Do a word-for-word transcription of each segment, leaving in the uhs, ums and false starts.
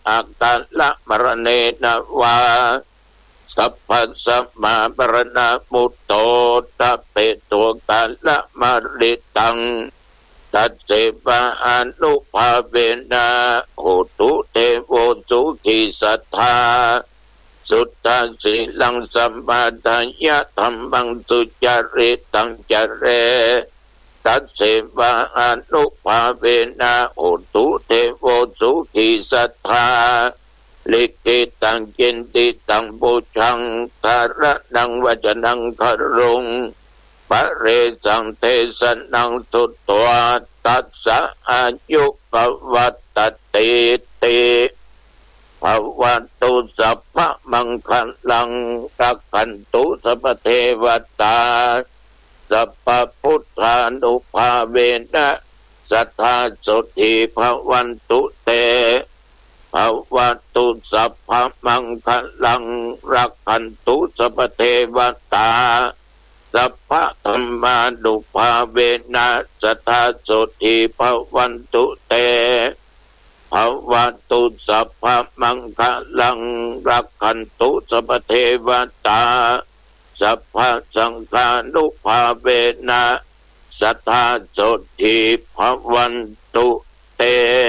อักตัลละมรเนนะวาสัพพะสัมมาปรณะมุตโตตะเปโตกัลละมริตังตัสเสปะอนุภาเวนะโหตุเทโวสุขิสัทธาสุตตังสีลังสัมปาทายะธัมมังสุจริตังจเรตัสเสปะอนุภาเวนะโหตุเทโวสุขิสัทธาลิขิตังจินติตังบูชังทาระนังวจนังคารุงปะเรสังเทสนังสุตตวาตัสสะอายุปวัตตติติภวันตุสัพพะมังคัลังรักขันตุสัพพเทวตาสัพพพุทธานุภาเวนะสัทธาสุติภวันตุเตภวัตุสัพพะมังคัลังรักขันตุสัพพเทวตาสัพพะธรรมานุภาเวนะสัทธาสุติภวันตุเตภวัตุสัพพะมังคลังรักขันตุสัพพเทวตาสัพพะสังฆานุภาเวนะสัทธาสุติภวันตุเต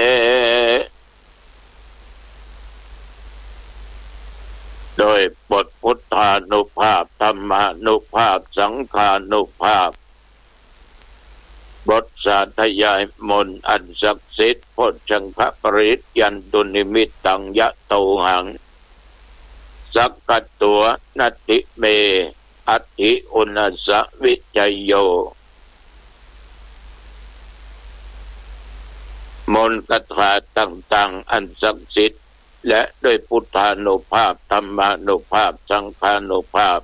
โดยบทพุทธานุภาพธรรมานุภาพสังฆานุภาพบทสาธยายมนต์อันศักดิ์สิทธิ์โพชฌังคปริตยันตุนิมิตตังยะโตหังสักกตัวนัตติเมอัตถิอุณสสวิจโยมนต์คาถาต่างๆอันศักดิ์สิทธิ์และด้วยพุทธานุภาพธรรมานุภาพสังฆานุภาพ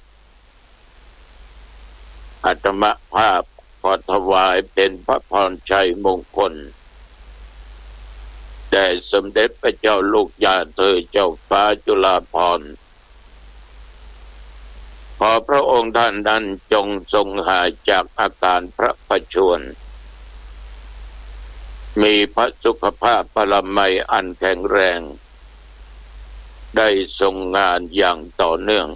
อาตมภาพขอถวายเป็นพระพรชัยมงคลแด่สมเด็จพระเจ้าลูกยาเธอเจ้าฟ้าจุฬาภรณ์ขอพระองค์ท่านนั้นจงทรงหายจากอาการพระประชวรมีพระสุขภาพพลามัยอันแข็งแรงได้ทรงงานอย่างต่อเนื่อง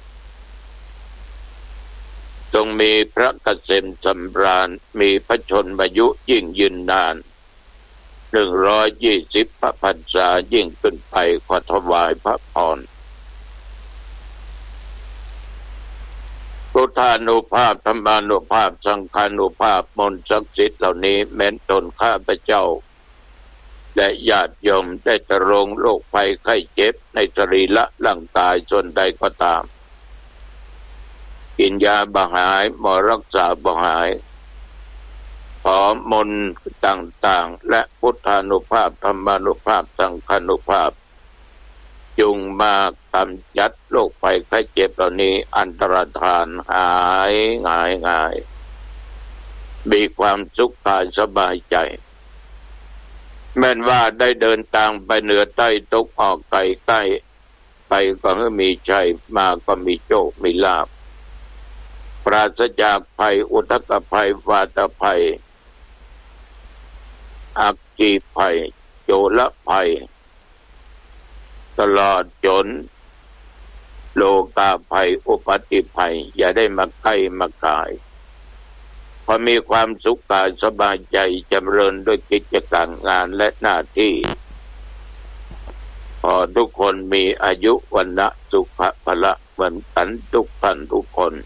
จงมีพระเกษมสำราญมีพระชนมายุยิ่งยืนนานหนึ่งร้อยยี่สิบพระพรรษายิ่งขึ้นไปขอถวายพระพรพุทธานุภาพธรรมานุภาพสังฆานุภาพมนต์ศักดิ์สิทธิ์เหล่านี้แม้นตนข้าพเจ้าและญาติโยมได้ตรงโรคภัยไข้เจ็บในสรีระร่างกายส่วนใดก็ตามกินยาบ่หายหมอรักษาบ่หายขอมนต์ต่างๆและพุทธานุภาพธรรมานุภาพสังฆานุภาพจุงมากำจัดโรคภัยไข้เจ็บเหล่านี้อันตรธานหายง่ายง่ายมีความสุขกายสบายใจแม้นว่าได้เดินทางไปเหนือใต้ตกออกไกลใกล้ไปก็ให้มีชัยมาก็มีโชคมีลาภปราศจากภัยอุทกภัยวาตภัยอัคคีภัยโจรภัยตลอดจนโลกาภัยอุปัติภัยอย่าได้มาใกล้มากายพอมีความสุขกายสบายใจจำเริญด้วยกิจการงานและหน้าที่ขอทุกคนมีอายุวันนะสุขภละเหมือนกันทุกท่านทุกคน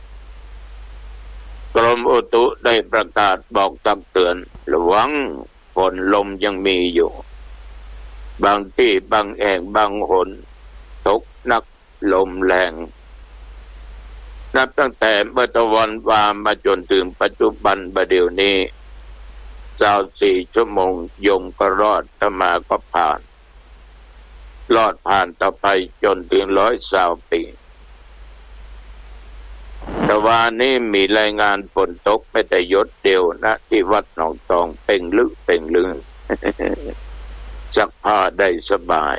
กรมอุตุได้ประกาศบอกตักเตือนระวังฝนลมยังมีอยู่บางที่บางแห่งบางหนตกหนักลมแรงนับตั้งแต่เมื่อตะวันวามาจนถึงปัจจุบันประเดี๋ยวนี้เจ้าสี่ชั่วโมงยมก็รอดธรรมาก็ผ่านรอดผ่านต่อไปจนถึงร้อยสาวปีแต่ว่านี้มีรายงานฝนตกไม่แต่หยดเดียวนะที่วัดหนองตองเป่งลึกเป่งลึก ซักผ้าได้สบาย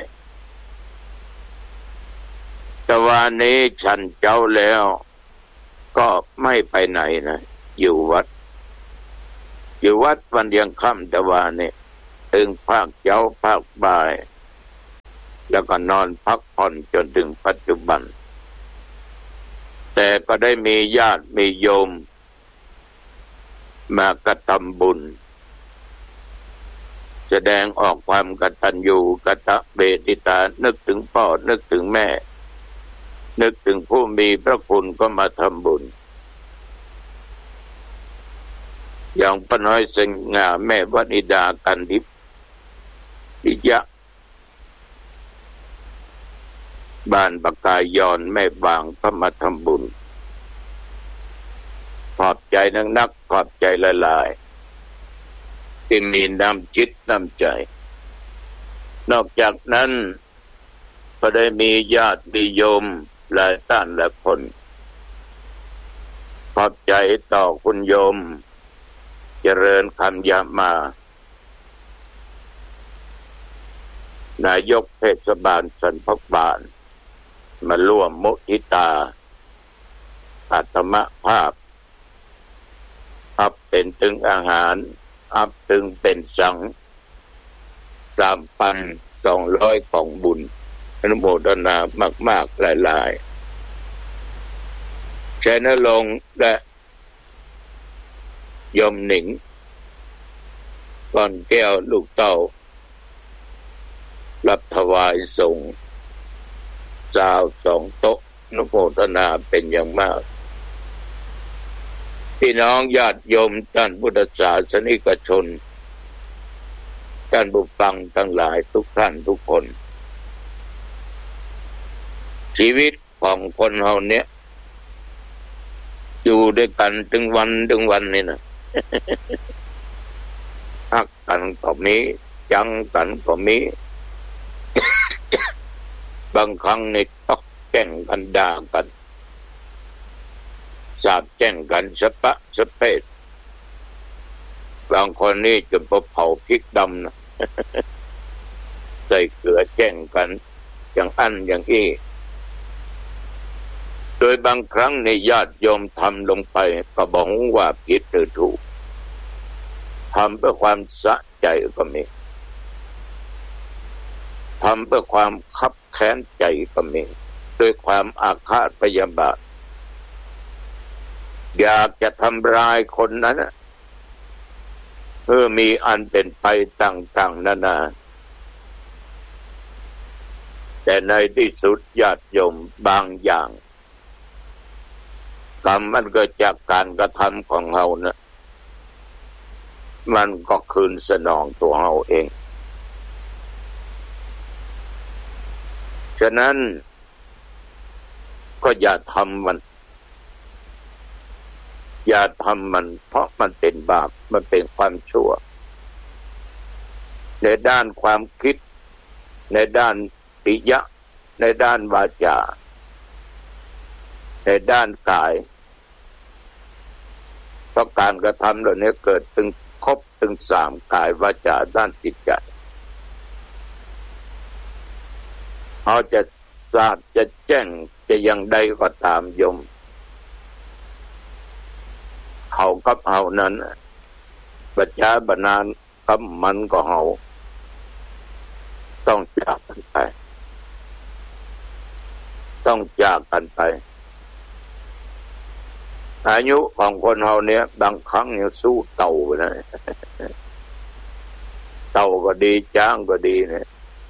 แต่ว่านี้ฉันเจ้าแล้วก็ไม่ไปไหนนะอยู่วัดอยู่วัดวันยังค่ำแต่ว่านี่ถึงภาคเจ้าภาคบ่ายแล้วก็นอนพักผ่อนจนถึงปัจจุบันแต่ก็ได้มีญาติมีโยมมากระทำบุญแสดงออกความกตัญญูกตเวทิตานึกถึงพ่อนึกถึงแม่นึกถึงผู้มีพระคุณก็มาทำบุญอย่างป้าน้อยสง่าแม่วนิดากันดิปิยะบ้านปากายยอนแม่บางก็มาทำบุญขอบใจนักนักขอบใจหลายๆที่มีน้ำจิตน้ำใจนอกจากนั้นก็ได้มีญาติมีโยมหลายท่านหลายคนขอบใจต่อคุณโยมเจริญคำยามานายกเทศบาลสันพักบานมาร่วมมุทิตาอาตมภาพอับเป็นถึงอาหารอับถึงเป็นสังสามพันสองร้อยของบุญอนุโมทนามากๆหลายๆชัยนรงค์และยมหนิงก่อนแก้วลูกเต้ารับถวายส่งสาวสองโต๊ะอนุโมทนาเป็นอย่างมากพี่น้องญาติโยมท่านพุทธศาสนิกชนท่านผู้ฟังทั้งหลายทุกท่านทุกคนชีวิตของคนเฮาเนี้ยอยู่ด้วยกันถึงวันถึงวันนี่นะฮักกันก็มีจังกันก็มี บางครั้งนี่ต้องแก่งกันด่ากันสาบแจ้งกันสะปะสะเปดบางคนนี่จนเผาพริกดำนะ ใส่เกลือแจ้งกันอย่างอันอย่างอี้โดยบางครั้งในญาติโยมทำลงไปก็บอกว่าผิดหรือถูกทำเพื่อความสะใจก็มีทำเพื่อความคับแค้นใจก็มีด้วยความอาฆาตพยาบาทอยากจะทำร้ายคนนั้นเพื่อมีอันเป็นไปต่างๆนานาแต่ในที่สุดญาติโยมบางอย่างกรรมมันเกิดจากการกระทำของเรานะมันก็คืนสนองตัวเราเองฉะนั้นก็อย่าทำมันอย่าทำมันเพราะมันเป็นบาปมันเป็นความชั่วในด้านความคิดในด้านปิยะในด้านวาจาในด้านกายเพราะการกระทำเหล่านี้เกิดถึงครบถึงสามกายวาจาด้านจิตใจเขาจะทราบจะแจ้งจะยังใดก็ตามโยมเขากับเฮานั้นบัจจาบนานกับมันก็เฮาต้องจากกันไปต้องจากกันไปอายุของคนเฮาเนี้ยบางครั้งยังสู้เต่านะ เต่าก็ดีจ้างก็ดีเนี่ย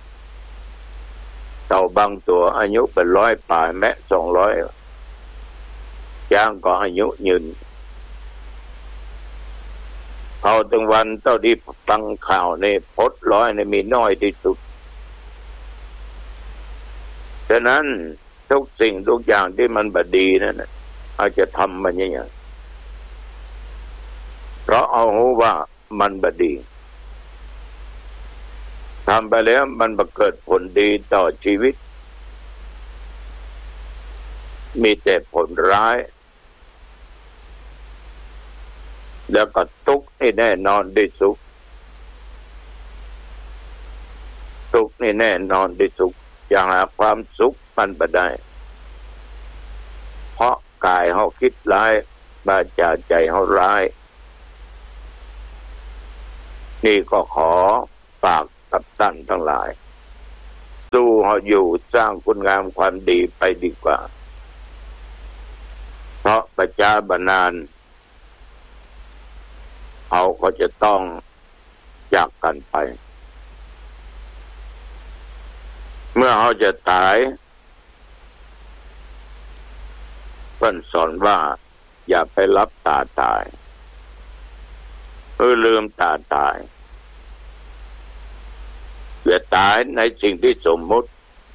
เต่าบางตัวอายุเป็นร้อยป่ายแม้สองร้อยจ้างก็อายุยืนเขาถึงวันเต้าที่ฟังข่าวในพดร้อยในมีน้อยที่สุดฉะนั้นทุกสิ่งทุกอย่างที่มันบดีนั่นนะอาจจะทำมันยังไงเพราะเอาหูว่ามันบดีทำไปแล้วมันบังเกิดผลดีต่อชีวิตมีแต่ผลร้ายแล้วก็ทุกข์นี่แน่นอนที่สุดทุกข์นี่แน่นอนที่สุดอย่างหาความสุขมันบ่ได้เพราะกายเฮาคิดร้ายวาจาใจเฮาร้ายนี่ก็ขอฝากกับท่านทั้งหลายสู้เขาอยู่สร้างคุณงามความดีไปดีกว่าเพราะประชาบนานเขาก็จะต้องจากกันไปเมื่อเขาจะตายเพิ่นสอนว่าอย่าไปรับตาตายเออลืมตาตายอย่าตายในสิ่งที่สมมุติ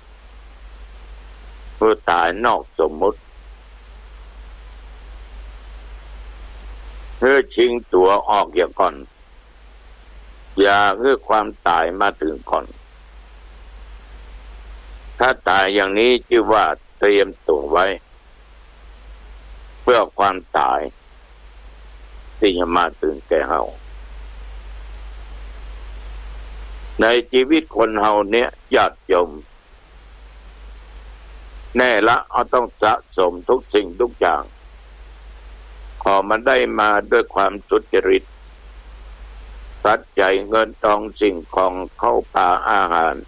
เพื่อตายนอกสมมุติเพื่อชิงตัวออกอย่าก่อนอย่าเพื่อความตายมาถึงก่อนถ้าตายอย่างนี้ชื่อว่าเตรียมตัวไว้เพื่อความตายที่จะมาถึงแก่เฮาในชีวิตคนเฮาเนี่ยญาติโยมแน่ละเอาต้องสะสมทุกสิ่งทุกอย่างขอมันได้มาด้วยความสุจริตตัดใจเงินทองสิ่งของเข้าป่าอาหาร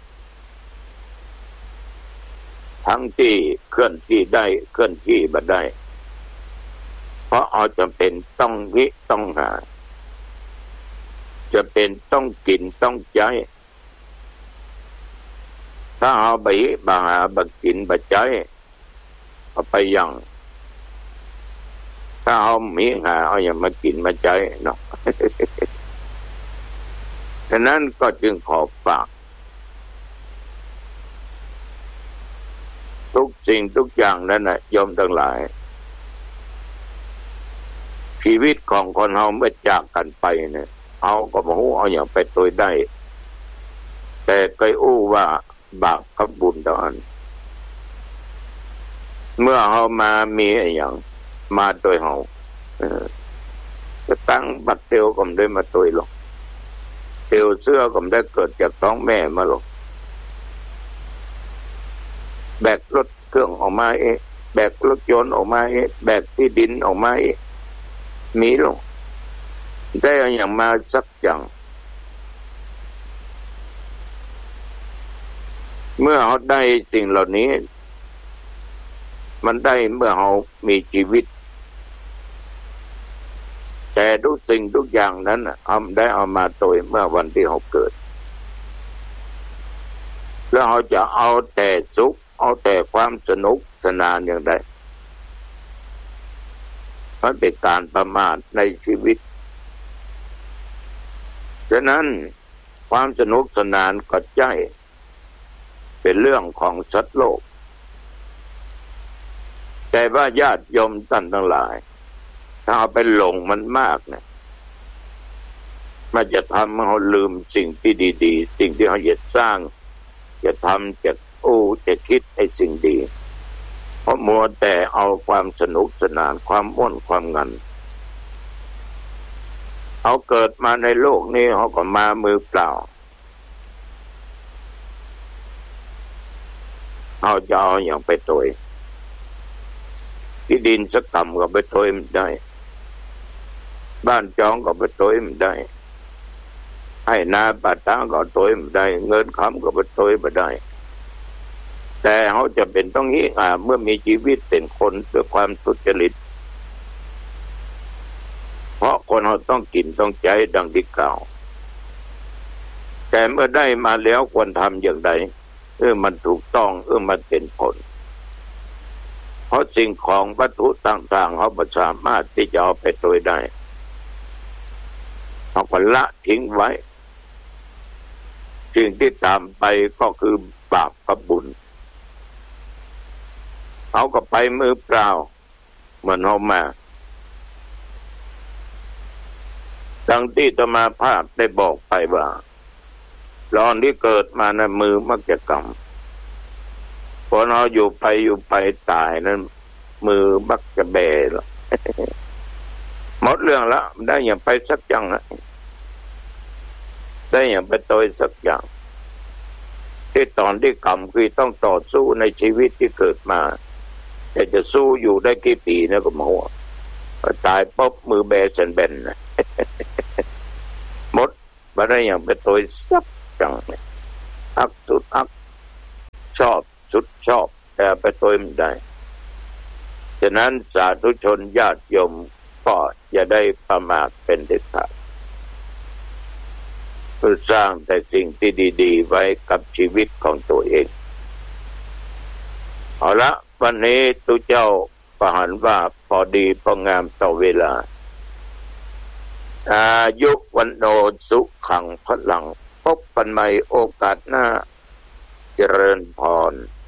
ทั้งที่เคลื่อนที่ได้เคลื่อนที่บ่ได้เพราะเอาจำเป็นต้องวิต้องหาจะเป็นต้องกินต้องใช้ถ้าเอาไปบาหาบกินบใจเอาไปยังถ้าเอามีหาเอาอย่างมากินมาใจเนาะ ฉะนั้นก็จึงขอฝากทุกสิ่งทุกอย่างนั่นนะโยมทั้งหลายชีวิตของคนเฮาเมื่อจากกันไปเนี่ยเอาก็บ่ฮู้เอาอย่างไปตัวได้แต่เคยอู้ว่าบาปกับบุญเท่านั้นเมื่อเฮามามีอย่างมาโดยเฮาเออจะตั้งบัดเตียวก็ไม่ได้มาตัวหรอกเตียวเสื้อก็ไม่ได้เกิดจากท้องแม่มาหรอกแบกรถเครื่องออกมาเองแบกรถยนต์ออกมาเองแบกที่ดินออกมาเองมีหรอกได้อย่างมาสักอย่างเมื่อเขาได้สิ่งเหล่านี้มันได้เมื่อเขามีชีวิตแต่ทุกสิ่งทุกอย่างนั้นเอาได้เอามาโดยเมื่อวันที่เขาเกิดแล้วเขาจะเอาแต่สุขเอาแต่ความสนุกสนานอย่างใดมันเป็นการประมาทในชีวิตฉะนั้นความสนุกสนานก็ใช่เป็นเรื่องของสัตว์โลกแต่ว่าญาติโยมท่านทั้งหลายถ้าเอาไปหลงมันมากเนี่ยมันจะทำให้เราลืมสิ่งที่ดีๆสิ่งที่เราอยากสร้างจะทำจะโอ้จะคิดไอ้สิ่งดีเพราะมัวแต่เอาความสนุกสนานความม่วนความงันเอาเกิดมาในโลกนี้เขาก็มามือเปล่าเอาจะเอาอย่างไปตัวที่ดินสักกำก็ไปตัวไม่ได้บ้านจองก็ไปตัวไม่ได้ให้นาป่าตาก็ตัวไม่ได้เงินคำก็ไปตัวไม่ได้แต่เขาจะเป็นต้องนี้อ่าเมื่อมีชีวิตเป็นคนด้วยความทุจริตเพราะคนเขาต้องกินต้องใจดังที่กล่าวแต่เมื่อได้มาแล้วควรทำอย่างไรเออมันถูกต้องเออมันเป็นผลเพราะสิ่งของวัตถุต่างๆเขาไม่สามารถที่จะเอาไปโดยได้เขาก็ละทิ้งไว้สิ่งที่ตามไปก็คือบาปกับบุญเขาก็ไปมือเปล่าเหมือนเขามาดังที่อาตมาภาพได้บอกไปว่าตอนที่เกิดมานะมือมักจะกำพอเราอยู่ไปอยู่ไปตายนั้นมือมักจะแบะหมดเรื่องละได้อย่างไปสักอย่างนะได้อย่างไปโดยสักอย่างที่ตอนที่กำคือต้องต่อสู้ในชีวิตที่เกิดมาแต่จะสู้อยู่ได้กี่ปีนะก็หมอตายป๊บมือแบเส้นเบนหมดมาได้อย่างไปโดยสักอย่างอักสุดอักชชอบสุดชอบแต่ไปตัวไม่ได้ฉะนั้นสาธุชนญาติโยมก็อย่าได้ประมาทเป็นเด็ดขาดเพื่อสร้างแต่สิ่งที่ดีๆไว้กับชีวิตของตัวเองเอาละวันนี้ตุเจ้าประหารว่าพอดีพองามต่อเวลาอายุวันโนสุขังพลังพบกันใหม่โอกาสหน้าเจริญพร